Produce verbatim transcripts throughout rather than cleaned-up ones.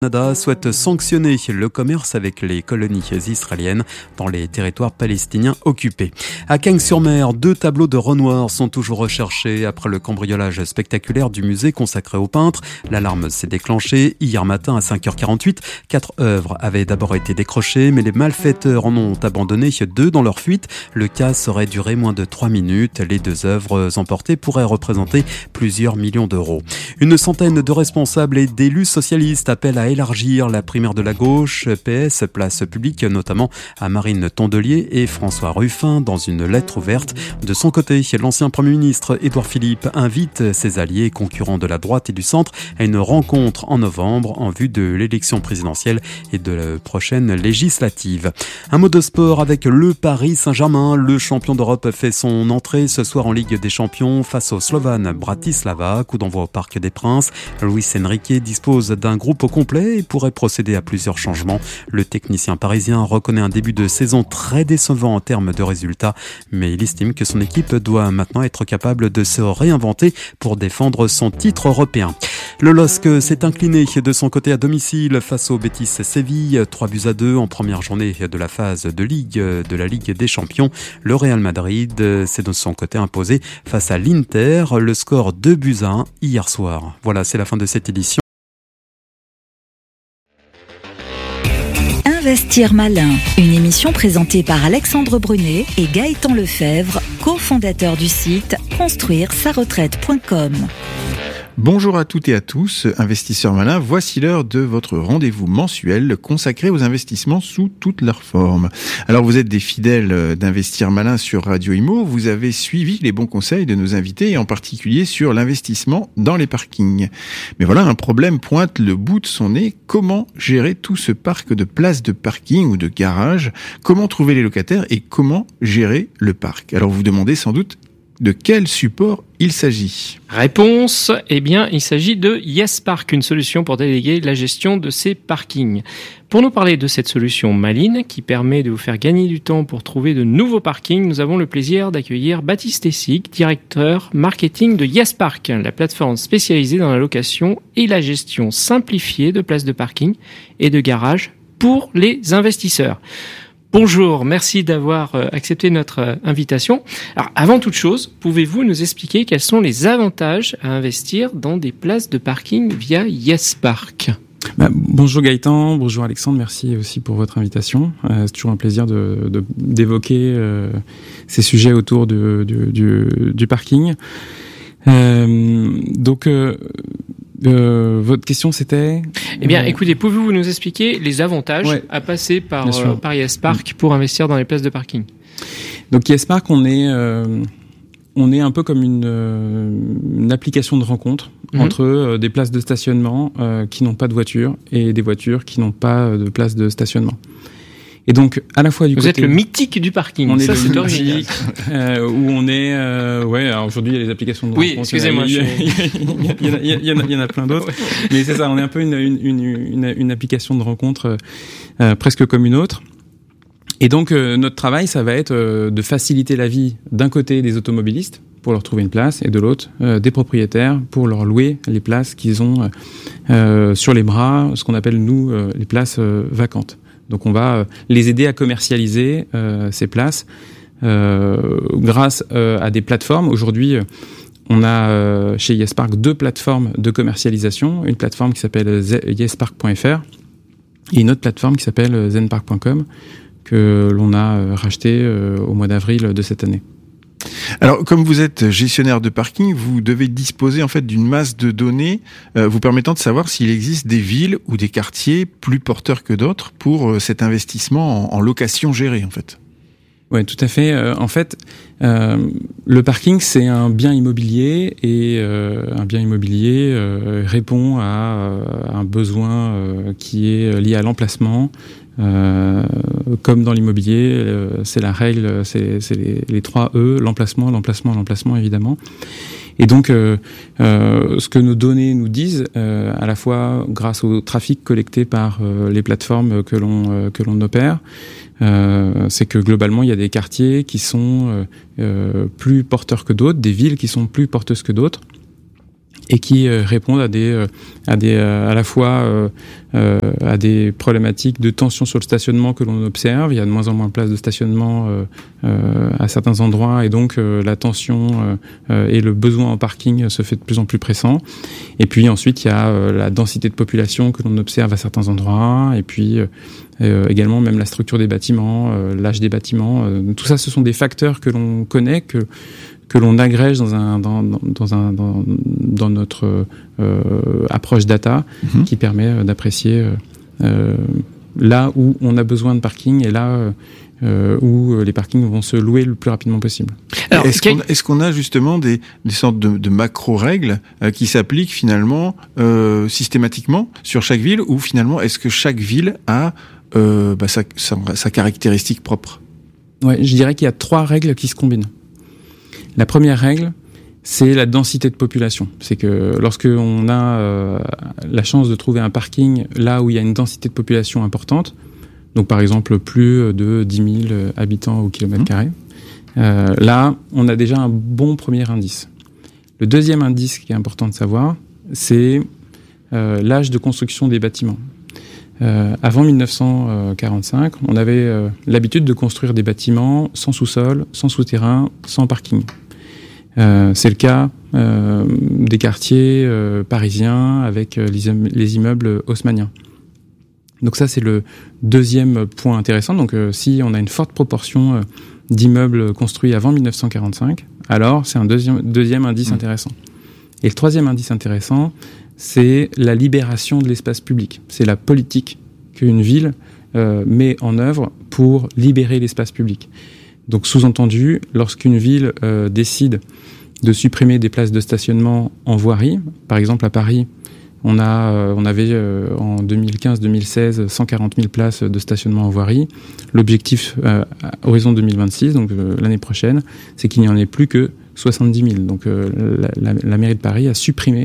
Canada souhaite sanctionner le commerce avec les colonies israéliennes dans les territoires palestiniens occupés. À Cagnes-sur-Mer, deux tableaux de Renoir sont toujours recherchés après le cambriolage spectaculaire du musée consacré aux peintres. L'alarme s'est déclenchée hier matin à cinq heures quarante-huit. Quatre œuvres avaient d'abord été décrochées, mais les malfaiteurs en ont abandonné deux dans leur fuite. Le casse aurait duré moins de trois minutes. Les deux œuvres emportées pourraient représenter plusieurs millions d'euros. Une centaine de responsables et d'élus socialistes appellent à élargir la primaire de la gauche. P S place publique notamment à Marine Tondelier et François Ruffin dans une lettre ouverte. De son côté, l'ancien Premier ministre Édouard Philippe invite ses alliés concurrents de la droite et du centre à une rencontre en novembre en vue de l'élection présidentielle et de la prochaine législative. Un mot de sport avec le Paris Saint-Germain. Le champion d'Europe fait son entrée ce soir en Ligue des Champions face au Slovan Bratislava. Coup d'envoi au Parc des Princes. Luis Enrique dispose d'un groupe au complet et pourrait procéder à plusieurs changements. Le technicien parisien reconnaît un début de saison très décevant en termes de résultats, mais il estime que son équipe doit maintenant être capable de se réinventer pour défendre son titre européen. Le L O S C s'est incliné de son côté à domicile face au Betis Séville, trois buts à deux en première journée de la phase de Ligue de la Ligue des Champions. Le Real Madrid s'est de son côté imposé face à l'Inter, le score deux buts à un hier soir. Voilà, c'est la fin de cette édition. Investir malin, une émission présentée par Alexandre Brunet et Gaëtan Lefebvre, cofondateur du site construire sa retraite point com. Bonjour à toutes et à tous, investisseurs malins, voici l'heure de votre rendez-vous mensuel consacré aux investissements sous toutes leurs formes. Alors vous êtes des fidèles d'Investir Malin sur Radio Imo, vous avez suivi les bons conseils de nos invités et en particulier sur l'investissement dans les parkings. Mais voilà, un problème pointe le bout de son nez, comment gérer tout ce parc de places de parking ou de garage, comment trouver les locataires et comment gérer le parc. Alors vous vous demandez sans doute de quel support il s'agit? Réponse, eh bien, il s'agit de YesPark, une solution pour déléguer la gestion de ces parkings. Pour nous parler de cette solution maligne qui permet de vous faire gagner du temps pour trouver de nouveaux parkings, nous avons le plaisir d'accueillir Baptiste Essic, directeur marketing de YesPark, la plateforme spécialisée dans la location et la gestion simplifiée de places de parking et de garage pour les investisseurs. Bonjour, merci d'avoir accepté notre invitation. Alors, avant toute chose, pouvez-vous nous expliquer quels sont les avantages à investir dans des places de parking via YesPark ? Bah, bonjour Gaëtan, bonjour Alexandre, merci aussi pour votre invitation. Euh, c'est toujours un plaisir de, de, d'évoquer euh, ces sujets autour du, du, du, du parking. Euh, donc... Euh, Euh, votre question c'était ? Eh bien, euh... écoutez, pouvez-vous nous expliquer les avantages ouais, à passer par, euh, par YesPark pour investir dans les places de parking ? Donc YesPark, on est euh, on est un peu comme une, euh, une application de rencontre mmh. entre euh, des places de stationnement euh, qui n'ont pas de voiture et des voitures qui n'ont pas de place de stationnement. Et donc, à la fois du Vous côté... êtes le mythique du parking. On ça, est c'est original. euh, où on est... Euh, ouais, alors aujourd'hui, il y a les applications de oui, rencontre. excusez-moi. Il y, il, y a, il, y a, il, y en a, il y en a plein d'autres. Ouais. Mais c'est ça, on est un peu une, une, une, une, une application de rencontre euh, presque comme une autre. Et donc, euh, notre travail, ça va être euh, de faciliter la vie d'un côté des automobilistes pour leur trouver une place, et de l'autre, euh, des propriétaires pour leur louer les places qu'ils ont euh, sur les bras, ce qu'on appelle, nous, euh, les places euh, vacantes. Donc on va les aider à commercialiser euh, ces places euh, grâce euh, à des plateformes. Aujourd'hui, on a euh, chez YesPark deux plateformes de commercialisation. Une plateforme qui s'appelle yespark point f r et une autre plateforme qui s'appelle zenpark point com que l'on a racheté euh, au mois d'avril de cette année. Alors, comme vous êtes gestionnaire de parking, vous devez disposer en fait d'une masse de données euh, vous permettant de savoir s'il existe des villes ou des quartiers plus porteurs que d'autres pour euh, cet investissement en, en location gérée, en fait. Ouais, tout à fait. Euh, en fait, euh, le parking, c'est un bien immobilier et euh, un bien immobilier euh, répond à, euh, un besoin euh, qui est lié à l'emplacement. Euh, comme dans l'immobilier, euh, c'est la règle, c'est, c'est les, les trois E, l'emplacement, l'emplacement, l'emplacement, évidemment. Et donc, euh, euh, ce que nos données nous disent, euh, à la fois grâce au trafic collecté par euh, les plateformes que l'on euh, que l'on opère, euh, c'est que globalement, il y a des quartiers qui sont euh, euh, plus porteurs que d'autres, des villes qui sont plus porteuses que d'autres. et qui euh, répondent à des euh, à des euh, à la fois euh, euh, à des problématiques de tension sur le stationnement que l'on observe. Il y a de moins en moins de places de stationnement euh, euh, à certains endroits, et donc euh, la tension euh, euh, et le besoin en parking se fait de plus en plus pressant. Et puis ensuite il y a euh, la densité de population que l'on observe à certains endroits, et puis euh, euh, également même la structure des bâtiments, euh, l'âge des bâtiments. Euh, tout ça, ce sont des facteurs que l'on connaît, que que l'on agrège dans un dans dans un dans, dans notre euh, approche data, mmh. qui permet d'apprécier euh, là où on a besoin de parking et là euh, où les parkings vont se louer le plus rapidement possible. Alors, est-ce, qu'on, est-ce qu'on a justement des, des sortes de, de macro-règles euh, qui s'appliquent finalement euh, systématiquement sur chaque ville, ou finalement est-ce que chaque ville a euh, bah, sa, sa, sa caractéristique propre? Ouais, je dirais qu'il y a trois règles qui se combinent. La première règle, c'est la densité de population. C'est que lorsque on a euh, la chance de trouver un parking là où il y a une densité de population importante, donc par exemple plus de dix mille habitants au kilomètre carré, euh, là, on a déjà un bon premier indice. Le deuxième indice qui est important de savoir, c'est euh, l'âge de construction des bâtiments. Euh, avant dix-neuf cent quarante-cinq, on avait euh, l'habitude de construire des bâtiments sans sous-sol, sans souterrain, sans parking. Euh, c'est le cas euh, des quartiers euh, parisiens avec euh, les, les immeubles haussmanniens. Donc ça, c'est le deuxième point intéressant. Donc euh, si on a une forte proportion euh, d'immeubles construits avant dix-neuf cent quarante-cinq, alors c'est un deuxième, deuxième indice mmh. intéressant. Et le troisième indice intéressant, c'est la libération de l'espace public. C'est la politique qu'une ville euh, met en œuvre pour libérer l'espace public. Donc sous-entendu, lorsqu'une ville euh, décide de supprimer des places de stationnement en voirie, par exemple à Paris, on, a, euh, on avait euh, en deux mille quinze deux mille seize cent quarante mille places de stationnement en voirie. L'objectif euh, à horizon deux mille vingt-six, donc euh, l'année prochaine, c'est qu'il n'y en ait plus que soixante-dix mille. Donc euh, la, la, la mairie de Paris a supprimé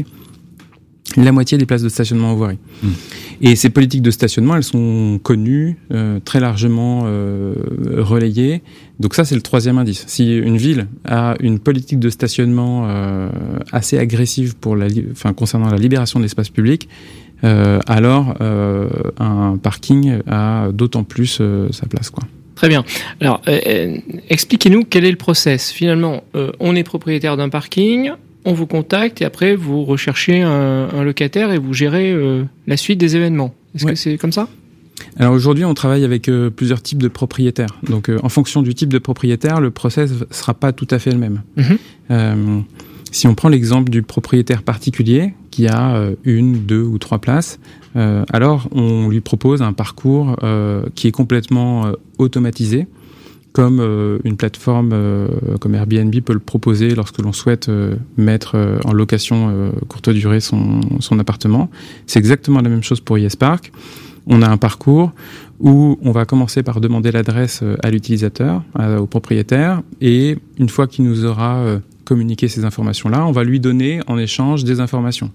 la moitié des places de stationnement en voirie. Mmh. Et ces politiques de stationnement, elles sont connues, euh, très largement euh, relayées. Donc ça, c'est le troisième indice. Si une ville a une politique de stationnement euh, assez agressive pour la, enfin, concernant la libération de l'espace public, euh, alors euh, un parking a d'autant plus euh, sa place, quoi. Très bien. Alors, euh, expliquez-nous quel est le process. Finalement, euh, on est propriétaire d'un parking, on vous contacte et après vous recherchez un, un locataire et vous gérez euh, la suite des événements. Est-ce ouais. que c'est comme ça ? Alors aujourd'hui, on travaille avec euh, plusieurs types de propriétaires. Donc euh, en fonction du type de propriétaire, le process sera pas tout à fait le même. Mmh. Euh, si on prend l'exemple du propriétaire particulier qui a euh, une, deux ou trois places, euh, alors on lui propose un parcours euh, qui est complètement euh, automatisé, comme euh, une plateforme euh, comme Airbnb peut le proposer lorsque l'on souhaite euh, mettre euh, en location euh, courte durée son, son appartement. C'est exactement la même chose pour YesPark. On a un parcours où on va commencer par demander l'adresse à l'utilisateur, à, au propriétaire, et une fois qu'il nous aura euh, communiqué ces informations-là, on va lui donner en échange des informations.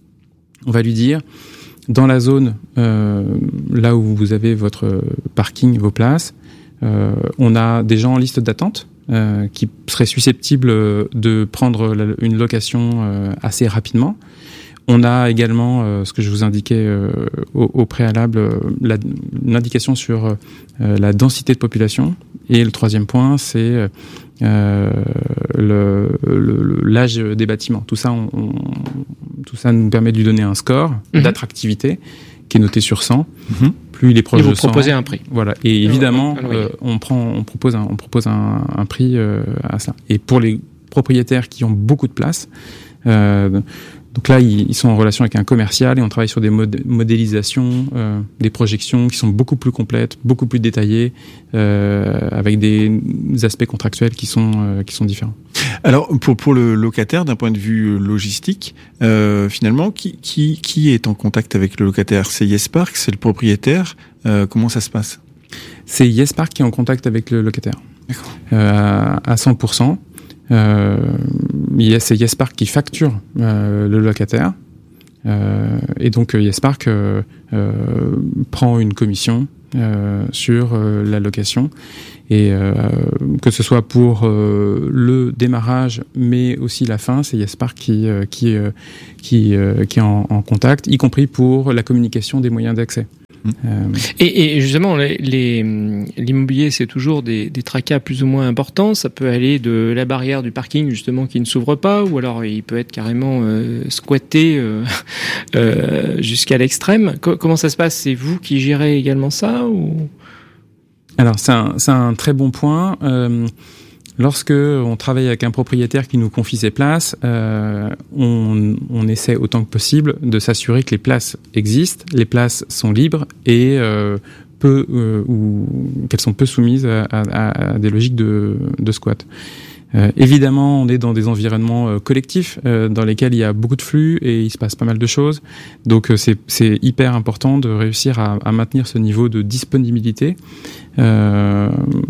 On va lui dire, dans la zone, euh, là où vous avez votre parking, vos places, Euh, on a des gens en liste d'attente euh, qui seraient susceptibles de prendre la, une location euh, assez rapidement. On a également, euh, ce que je vous indiquais euh, au, au préalable, euh, la, une indication sur euh, la densité de population. Et le troisième point, c'est euh, le, le, l'âge des bâtiments. Tout ça, on, on, tout ça nous permet de lui donner un score mmh. d'attractivité qui est noté sur cent. Mmh. Plus il est proche et vous de cent. Proposez un prix. Voilà. Et évidemment, euh, on prend, on propose un, on propose un, un prix euh, à ça. Et pour les propriétaires qui ont beaucoup de place, euh, donc là, ils, ils sont en relation avec un commercial et on travaille sur des mod- modélisations, euh, des projections qui sont beaucoup plus complètes, beaucoup plus détaillées, euh, avec des aspects contractuels qui sont euh, qui sont différents. Alors pour pour le locataire, d'un point de vue logistique, euh, finalement, qui qui qui est en contact avec le locataire ? C'est YesPark, c'est le propriétaire. Euh, comment ça se passe ? C'est YesPark qui est en contact avec le locataire. D'accord. Euh, à cent pour cent. Euh, c'est YesPark qui facture euh, le locataire euh, et donc YesPark euh, euh, prend une commission euh, sur euh, la location et euh, que ce soit pour euh, le démarrage, mais aussi la fin, c'est YesPark qui euh, qui euh, qui, euh, qui est en, en contact, y compris pour la communication des moyens d'accès. Euh... Et, et justement, les, les, l'immobilier, c'est toujours des, des tracas plus ou moins importants. Ça peut aller de la barrière du parking, justement, qui ne s'ouvre pas, ou alors il peut être carrément euh, squatté euh, euh, jusqu'à l'extrême. Co- comment ça se passe ? C'est vous qui gérez également ça ou... Alors, c'est un, c'est un très bon point. Euh, Lorsque on travaille avec un propriétaire qui nous confie ses places, euh, on, on essaie autant que possible de s'assurer que les places existent, les places sont libres et euh, peu euh, ou qu'elles sont peu soumises à, à, à des logiques de, de squat. Euh, évidemment, on est dans des environnements euh, collectifs euh, dans lesquels il y a beaucoup de flux et il se passe pas mal de choses. Donc, euh, c'est, c'est hyper important de réussir à, à maintenir ce niveau de disponibilité. Euh,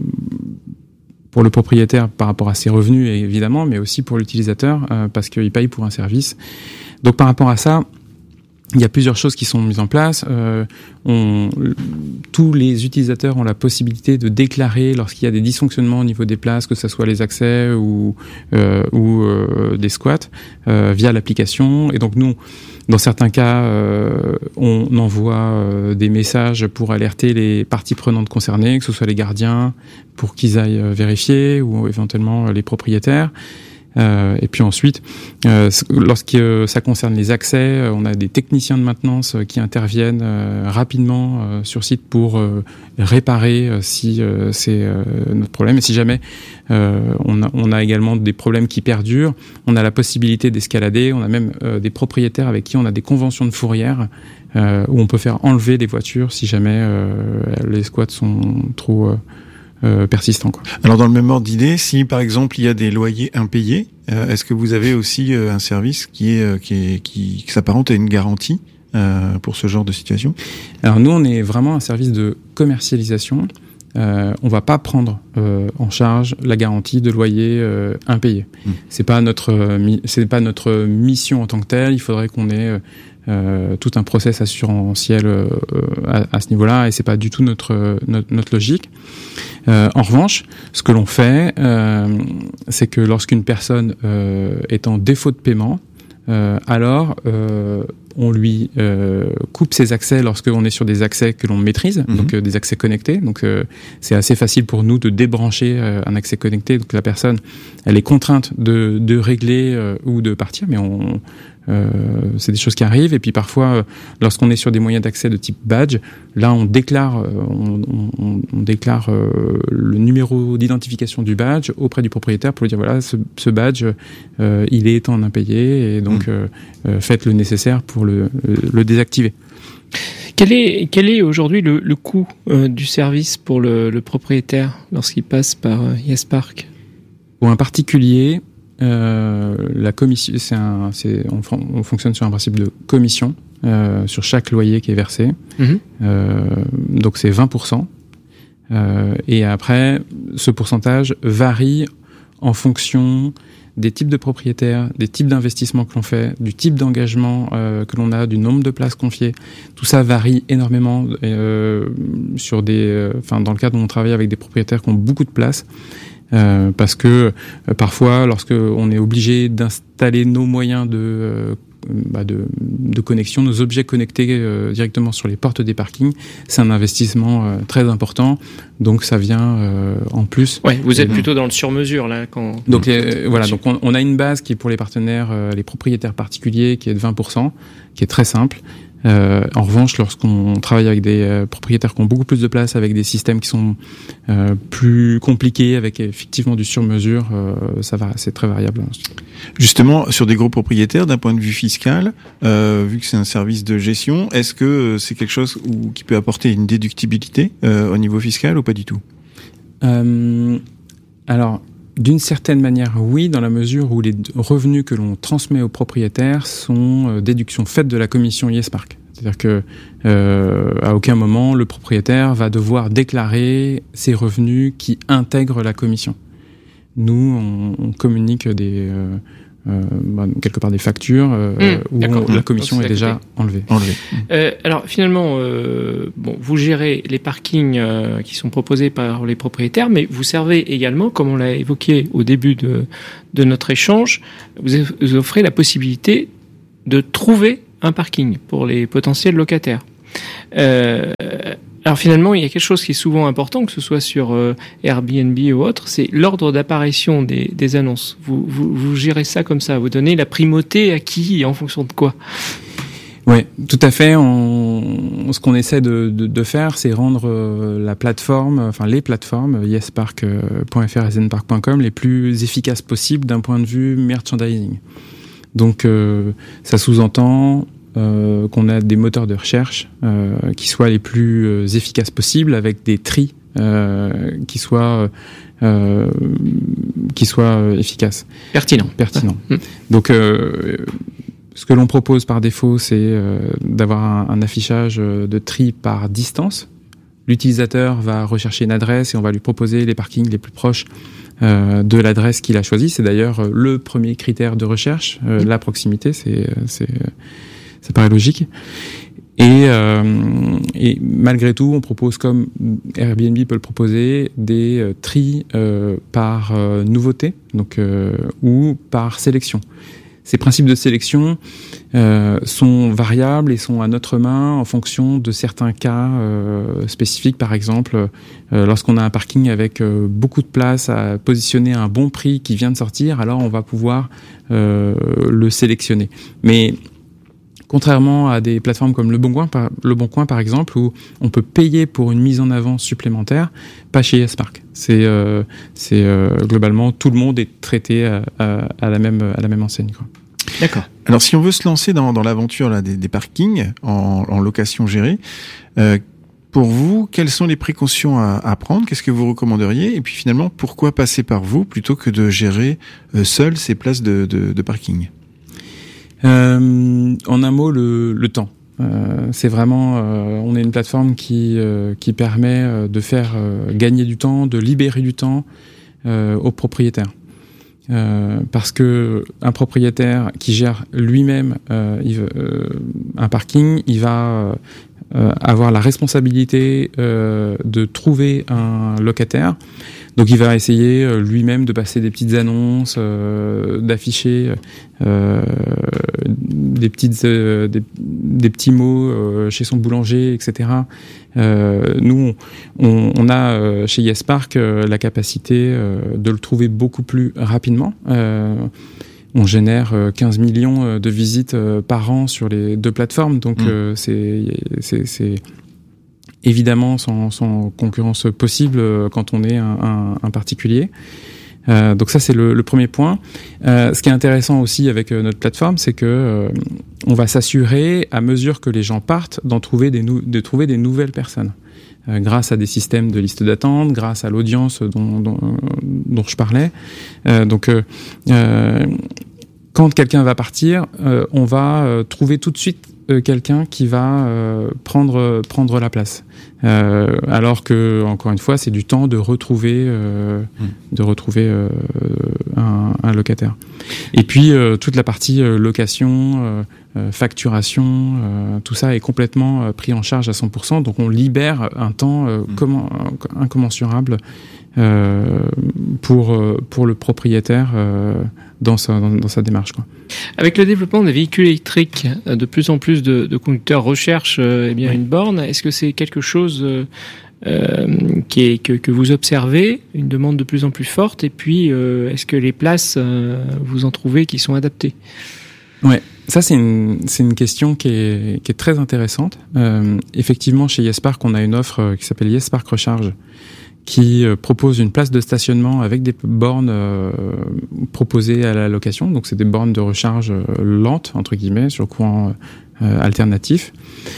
pour le propriétaire par rapport à ses revenus, évidemment, mais aussi pour l'utilisateur, euh, parce qu'il paye pour un service. Donc par rapport à ça, il y a plusieurs choses qui sont mises en place. Euh, on, tous les utilisateurs ont la possibilité de déclarer lorsqu'il y a des dysfonctionnements au niveau des places, que ce soit les accès ou, euh, ou euh, des squats, euh, via l'application. Et donc nous, dans certains cas, euh, on envoie euh, des messages pour alerter les parties prenantes concernées, que ce soit les gardiens, pour qu'ils aillent euh, vérifier, ou éventuellement euh, les propriétaires. Euh, et puis ensuite, euh, lorsque euh, ça concerne les accès, euh, on a des techniciens de maintenance euh, qui interviennent euh, rapidement euh, sur site pour euh, réparer euh, si euh, c'est euh, notre problème. Et si jamais euh, on, a, on a également des problèmes qui perdurent, on a la possibilité d'escalader. On a même euh, des propriétaires avec qui on a des conventions de fourrière euh, où on peut faire enlever des voitures si jamais euh, les squats sont trop... Euh, Euh, persistant, quoi. Alors dans le même ordre d'idée, si par exemple il y a des loyers impayés, euh, est-ce que vous avez aussi euh, un service qui est euh, qui est qui, qui s'apparente à une garantie euh, pour ce genre de situation ? Alors nous, on est vraiment un service de commercialisation. Euh, on va pas prendre euh, en charge la garantie de loyer euh, impayé. Mmh. C'est pas notre euh, c'est pas notre mission en tant que telle. Il faudrait qu'on ait euh, tout un process assurantiel euh, à, à ce niveau-là, et c'est pas du tout notre notre, notre logique. Euh, en revanche, ce que l'on fait, euh, c'est que lorsqu'une personne euh, est en défaut de paiement, euh, alors euh, on lui euh, coupe ses accès lorsqu'on est sur des accès que l'on maîtrise, mmh. donc euh, des accès connectés. Donc euh, c'est assez facile pour nous de débrancher euh, un accès connecté. Donc la personne, elle est contrainte de, de régler euh, ou de partir, mais on Euh, c'est des choses qui arrivent. Et puis parfois, euh, lorsqu'on est sur des moyens d'accès de type badge, là on déclare, euh, on, on, on déclare euh, le numéro d'identification du badge auprès du propriétaire pour lui dire voilà, ce, ce badge, euh, il est en impayé, et donc mmh. euh, euh, faites le nécessaire pour le, le, le désactiver. Quel est, quel est aujourd'hui le, le coût euh, du service pour le, le propriétaire lorsqu'il passe par euh, YesPark ? Pour un particulier, Euh, la commission, c'est un, c'est, on, on fonctionne sur un principe de commission euh, sur chaque loyer qui est versé. Mmh. Euh, donc c'est vingt pour cent. Euh, et après, ce pourcentage varie en fonction des types de propriétaires, des types d'investissements que l'on fait, du type d'engagement euh, que l'on a, du nombre de places confiées. Tout ça varie énormément euh, sur des, enfin, dans le cadre où on travaille avec des propriétaires qui ont beaucoup de places. Euh, parce que euh, parfois, lorsque on est obligé d'installer nos moyens de, euh, bah de, de connexion, nos objets connectés euh, directement sur les portes des parkings, c'est un investissement euh, très important. Donc ça vient euh, en plus. Ouais, vous êtes plutôt dans le sur-mesure là. Quand... Donc les, voilà, donc on, on a une base qui est pour les partenaires, euh, les propriétaires particuliers, qui est de vingt pour cent, qui est très simple. Euh, en revanche, lorsqu'on travaille avec des euh, propriétaires qui ont beaucoup plus de place, avec des systèmes qui sont euh, plus compliqués, avec effectivement du sur-mesure, euh, ça va, c'est très variable. Justement, sur des gros propriétaires, d'un point de vue fiscal, euh, vu que c'est un service de gestion, est-ce que c'est quelque chose où, qui peut apporter une déductibilité euh, au niveau fiscal ou pas du tout ? euh, Alors, d'une certaine manière, oui, dans la mesure où les revenus que l'on transmet aux propriétaires sont euh, déductions faites de la commission YesPark. C'est-à-dire que euh, à aucun moment le propriétaire va devoir déclarer ses revenus qui intègrent la commission. Nous, on, on communique des, euh, euh, bah, quelque part des factures euh, mmh, où on, la commission Donc, est déjà enlevée. Enlevé. Euh, alors finalement, euh, bon, vous gérez les parkings euh, qui sont proposés par les propriétaires, mais vous servez également, comme on l'a évoqué au début de, de notre échange, vous, vous offrez la possibilité de trouver un parking pour les potentiels locataires. Euh, alors finalement, il y a quelque chose qui est souvent important, que ce soit sur euh, Airbnb ou autre, c'est l'ordre d'apparition des, des annonces. Vous, vous, vous gérez ça comme ça, vous donnez la primauté à qui et en fonction de quoi ? Oui, tout à fait. On, ce qu'on essaie de, de, de faire, c'est rendre euh, la plateforme, enfin les plateformes, yespark point f r et zenpark point com, les plus efficaces possibles d'un point de vue merchandising. Donc, euh, ça sous-entend euh, qu'on a des moteurs de recherche euh, qui soient les plus euh, efficaces possibles, avec des tris euh, qui soient euh, qui soient efficaces, pertinents, pertinents. Mmh. Donc euh, ce que l'on propose par défaut, c'est euh, d'avoir un, un affichage de tri par distance. L'utilisateur va rechercher une adresse et on va lui proposer les parkings les plus proches euh, de l'adresse qu'il a choisie. C'est d'ailleurs le premier critère de recherche, euh, la proximité, c'est, c'est, ça paraît logique. Et, euh, et malgré tout, on propose, comme Airbnb peut le proposer, des euh, tris euh, par euh, nouveauté, donc euh, ou par sélection. Ces principes de sélection euh, sont variables et sont à notre main en fonction de certains cas euh, spécifiques. Par exemple, euh, lorsqu'on a un parking avec euh, beaucoup de place à positionner à un bon prix qui vient de sortir, alors on va pouvoir euh, le sélectionner. Mais contrairement à des plateformes comme Le Bon Coin, par, Le Bon Coin par exemple, où on peut payer pour une mise en avant supplémentaire, pas chez yespark. C'est, euh, c'est euh, globalement tout le monde est traité à, à, à la même à la même enseigne, quoi. D'accord. Alors, si on veut se lancer dans, dans l'aventure là, des, des parkings en, en location gérée, euh, pour vous, quelles sont les précautions à, à prendre ? Qu'est-ce que vous recommanderiez ? Et puis finalement, pourquoi passer par vous plutôt que de gérer euh, seul ces places de, de, de parking ? Euh, en un mot, le, le temps. Euh, c'est vraiment, euh, on est une plateforme qui euh, qui permet euh, de faire euh, gagner du temps, de libérer du temps euh, aux propriétaires. Euh, parce que un propriétaire qui gère lui-même euh, il, euh, un parking, il va euh, avoir la responsabilité euh, de trouver un locataire. Donc il va essayer euh, lui-même de passer des petites annonces, euh, d'afficher euh, des petites, euh, des, des petits mots euh, chez son boulanger, et cetera. Euh, nous, on, on a euh, chez yespark euh, la capacité euh, de le trouver beaucoup plus rapidement. Euh, on génère euh, quinze millions de visites euh, par an sur les deux plateformes, donc mmh. euh, c'est, c'est, c'est évidemment sans, sans concurrence possible euh, quand on est un, un, un particulier. Euh, donc ça, c'est le, le premier point. Euh, ce qui est intéressant aussi avec euh, notre plateforme, c'est que euh, on va s'assurer, à mesure que les gens partent, d'en trouver des nou- de trouver des nouvelles personnes. Euh, grâce à des systèmes de liste d'attente, grâce à l'audience dont, dont, dont je parlais. Euh, donc, euh, euh, quand quelqu'un va partir, euh, on va euh, trouver tout de suite euh, quelqu'un qui va euh, prendre prendre la place. Euh, alors que, encore une fois, c'est du temps de retrouver euh, mmh. de retrouver euh, un, un locataire. Et puis euh, toute la partie euh, location, euh, euh, facturation, euh, tout ça est complètement euh, pris en charge à cent pour cent. Donc on libère un temps euh, mmh. comment, incommensurable euh, pour euh, pour le propriétaire euh, dans sa dans, dans sa démarche, quoi. Avec le développement des véhicules électriques, de plus en plus de, de conducteurs recherchent euh, eh bien oui. une borne. Est-ce que c'est quelque chose euh, euh, qui est, que, que vous observez, une demande de plus en plus forte? Et puis, euh, est-ce que les places, euh, vous en trouvez qui sont adaptées? Ouais, ça c'est une c'est une question qui est qui est très intéressante. Euh, effectivement, chez yespark, on a une offre qui s'appelle yespark Recharge, qui propose une place de stationnement avec des bornes euh, proposées à la location. Donc c'est des bornes de recharge euh, lentes, entre guillemets, sur courant euh, alternatif.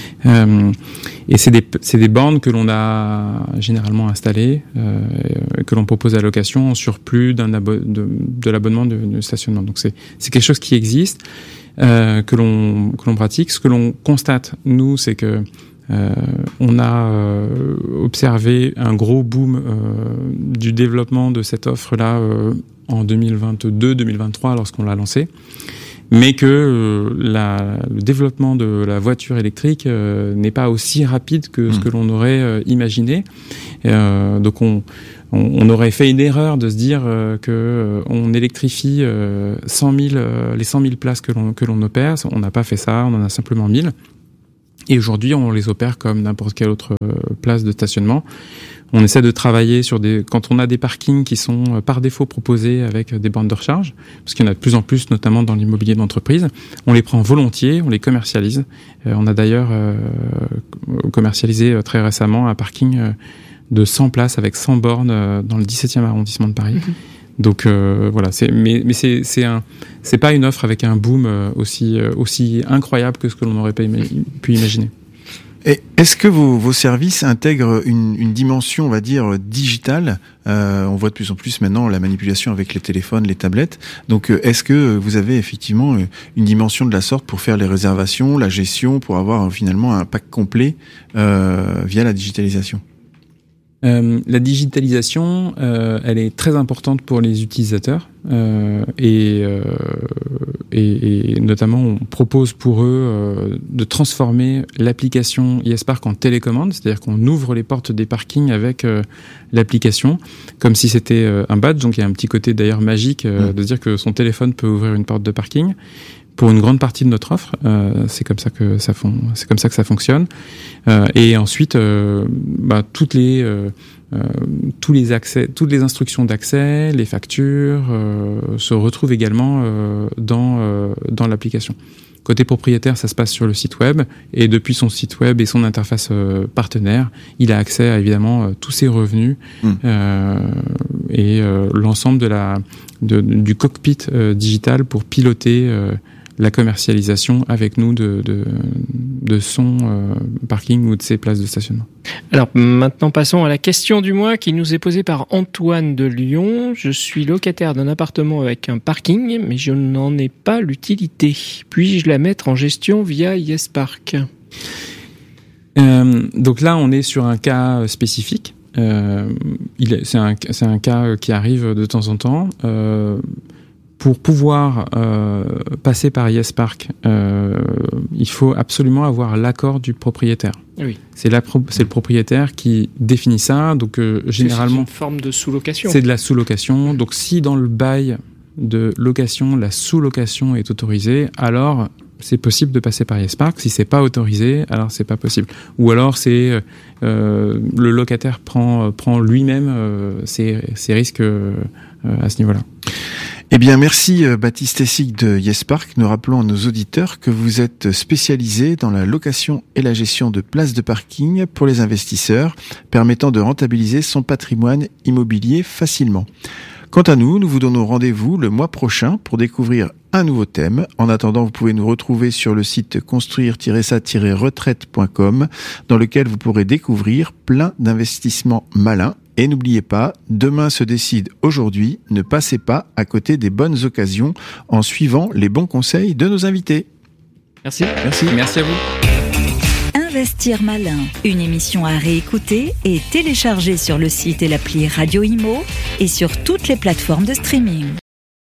Euh, et c'est des, c'est des bornes que l'on a généralement installées, euh, que l'on propose à la location en surplus d'un abo- de, de l'abonnement de, de stationnement. Donc c'est, c'est quelque chose qui existe, euh, que l'on, que l'on pratique. Ce que l'on constate, nous, c'est que Euh, on a euh, observé un gros boom euh, du développement de cette offre-là euh, en deux mille vingt-deux deux mille vingt-trois lorsqu'on l'a lancée, mais que euh, la, le développement de la voiture électrique euh, n'est pas aussi rapide que ce que l'on aurait euh, imaginé. Euh, donc on, on, on aurait fait une erreur de se dire euh, que euh, on électrifie euh, cent mille, euh, les cent mille places que l'on, que l'on opère. On n'a pas fait ça, on en a simplement mille. Et aujourd'hui, on les opère comme n'importe quelle autre place de stationnement. On essaie de travailler sur des, quand on a des parkings qui sont par défaut proposés avec des bornes de recharge, parce qu'il y en a de plus en plus, notamment dans l'immobilier d'entreprise, on les prend volontiers, on les commercialise. Euh, on a d'ailleurs euh, commercialisé très récemment un parking de cent places avec cent bornes dans le dix-septième arrondissement de Paris. Mmh. Donc euh, voilà, c'est, mais, mais c'est, c'est, un, c'est pas une offre avec un boom euh, aussi, euh, aussi incroyable que ce que l'on aurait pu, ima- pu imaginer. Et est-ce que vos, vos services intègrent une, une dimension, on va dire, digitale ? euh, On voit de plus en plus maintenant la manipulation avec les téléphones, les tablettes. Donc est-ce que vous avez effectivement une dimension de la sorte pour faire les réservations, la gestion, pour avoir finalement un pack complet euh, via la digitalisation ? Euh, la digitalisation, euh, elle est très importante pour les utilisateurs euh, et, euh, et, et notamment on propose pour eux euh, de transformer l'application YesPark en télécommande, c'est-à-dire qu'on ouvre les portes des parkings avec euh, l'application comme si c'était euh, un badge. Donc il y a un petit côté d'ailleurs magique euh, mmh. de se dire que son téléphone peut ouvrir une porte de parking. Pour une grande partie de notre offre, euh, c'est comme ça que ça fon- c'est comme ça que ça fonctionne. Euh, et ensuite, euh, bah, toutes les euh, euh, tous les accès, toutes les instructions d'accès, les factures euh, se retrouvent également euh, dans euh, dans l'application. Côté propriétaire, ça se passe sur le site web et depuis son site web et son interface euh, partenaire, il a accès à évidemment euh, tous ses revenus mmh. euh, et euh, l'ensemble de la de, du cockpit euh, digital pour piloter euh, la commercialisation avec nous de, de, de son euh, parking ou de ses places de stationnement. Alors maintenant passons à la question du mois qui nous est posée par Antoine de Lyon. Je suis locataire d'un appartement avec un parking, mais je n'en ai pas l'utilité. Puis-je la mettre en gestion via YesPark ? euh, Donc là, on est sur un cas spécifique. Euh, il est, c'est, un, c'est un cas qui arrive de temps en temps. Euh, Pour pouvoir euh, passer par YesPark, euh, il faut absolument avoir l'accord du propriétaire. Oui. C'est, la pro- c'est le propriétaire qui définit ça. Donc euh, généralement, c'est une forme de sous-location. C'est de la sous-location. Donc si dans le bail de location, la sous-location est autorisée, alors c'est possible de passer par YesPark. Si c'est pas autorisé, alors c'est pas possible. Ou alors c'est euh, le locataire prend prend lui-même euh, ses, ses risques euh, à ce niveau-là. Eh bien, merci Baptiste Essig de YesPark. Nous rappelons à nos auditeurs que vous êtes spécialisé dans la location et la gestion de places de parking pour les investisseurs, permettant de rentabiliser son patrimoine immobilier facilement. Quant à nous, nous vous donnons rendez-vous le mois prochain pour découvrir un nouveau thème. En attendant, vous pouvez nous retrouver sur le site construire tiret sa tiret retraite point com dans lequel vous pourrez découvrir plein d'investissements malins. Et n'oubliez pas, demain se décide aujourd'hui, ne passez pas à côté des bonnes occasions en suivant les bons conseils de nos invités. Merci. Merci. Merci à vous. Investir malin, une émission à réécouter et télécharger sur le site et l'appli Radio Imo et sur toutes les plateformes de streaming.